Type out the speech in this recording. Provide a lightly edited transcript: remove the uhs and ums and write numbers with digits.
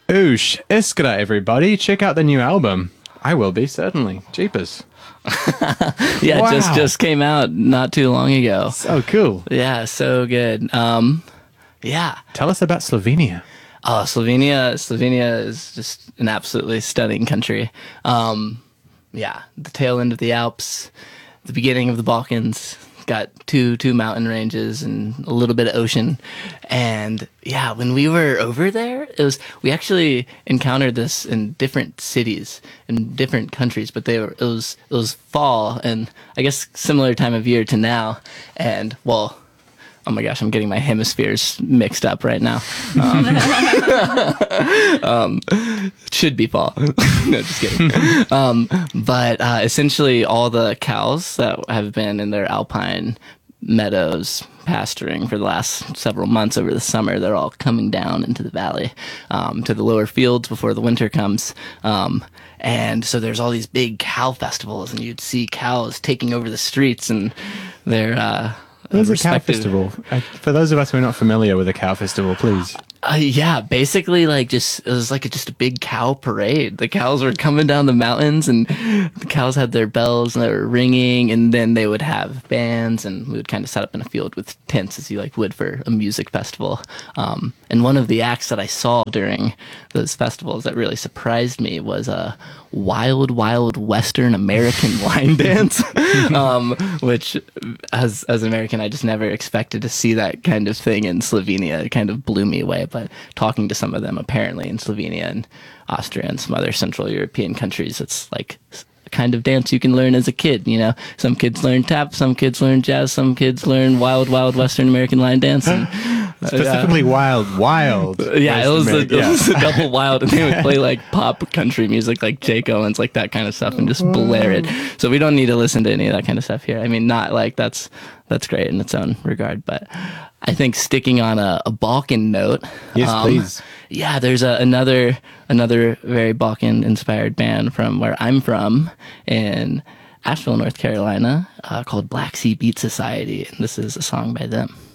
Oosh, Iskra, everybody. Check out the new album. I will be, certainly. Jeepers. Yeah, Wow. just came out not too long ago. So cool. Yeah, so good. Yeah. Tell us about Slovenia. Oh, Slovenia is just an absolutely stunning country. Yeah, the tail end of the Alps, the beginning of the Balkans. Got two mountain ranges and a little bit of ocean. And yeah, when we were over there, we actually encountered this in different cities in different countries, but it was fall, and I guess similar time of year to now. And well, oh my gosh, I'm getting my hemispheres mixed up right now. Should be fall. No, just kidding. But essentially all the cows that have been in their alpine meadows pasturing for the last several months over the summer, they're all coming down into the valley, to the lower fields before the winter comes. And so there's all these big cow festivals, and you'd see cows taking over the streets, and they're There's a cow respected. festival. For those of us who are not familiar with a cow festival, please. Yeah, basically, it was like just a big cow parade. The cows were coming down the mountains, and the cows had their bells and they were ringing, and then they would have bands, and we would kind of set up in a field with tents as you would for a music festival. And one of the acts that I saw during those festivals that really surprised me was a wild Western American line dance, which as an American, I just never expected to see that kind of thing in Slovenia. It kind of blew me away. But talking to some of them, apparently in Slovenia and Austria and some other Central European countries, it's like a kind of dance you can learn as a kid. Some kids learn tap, some kids learn jazz, some kids learn wild Western American line dance. And, Specifically wild. Yeah, it was a double wild, and they would play pop country music like Jake Owens, that kind of stuff, and just blare it. So we don't need to listen to any of that kind of stuff here. I mean, not that's great in its own regard, but I think sticking on a Balkan note. Yes, please. Yeah, there's another very Balkan-inspired band from where I'm from in Asheville, North Carolina, called Black Sea Beat Society, and this is a song by them.